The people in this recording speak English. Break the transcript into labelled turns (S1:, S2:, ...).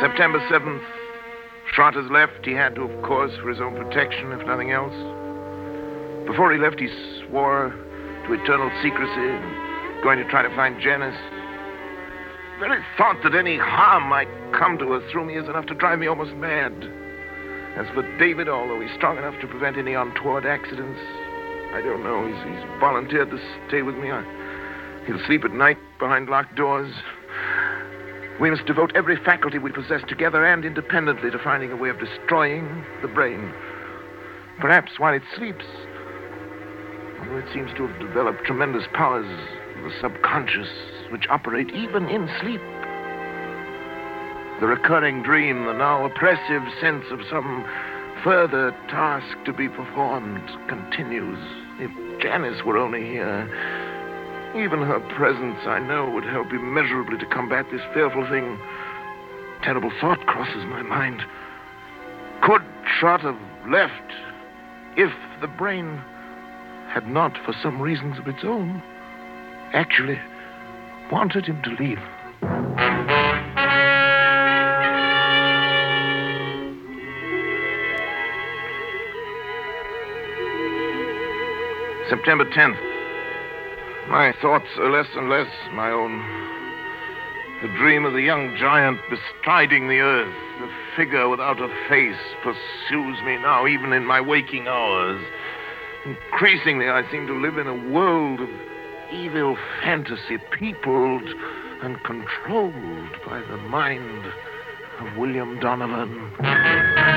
S1: September 7th. Trotters left. He had to, of course, for his own protection, if nothing else. Before he left, he swore to eternal secrecy, going to try to find Janice. The very thought that any harm might come to her through me is enough to drive me almost mad. As for David, although he's strong enough to prevent any untoward accidents, I don't know. He's volunteered to stay with me. He'll sleep at night behind locked doors. We must devote every faculty we possess together and independently to finding a way of destroying the brain. Perhaps while it sleeps, although it seems to have developed tremendous powers of the subconscious which operate even in sleep. The recurring dream, the now oppressive sense of some further task to be performed continues. If Janice were only here, even her presence, I know, would help immeasurably to combat this fearful thing. Terrible thought crosses my mind. Could Trot have left if the brain had not, for some reasons of its own, actually wanted him to leave? September 10th. My thoughts are less and less my own. The dream of the young giant bestriding the earth, the figure without a face, pursues me now, even in my waking hours. Increasingly, I seem to live in a world of evil fantasy, peopled and controlled by the mind of William Donovan.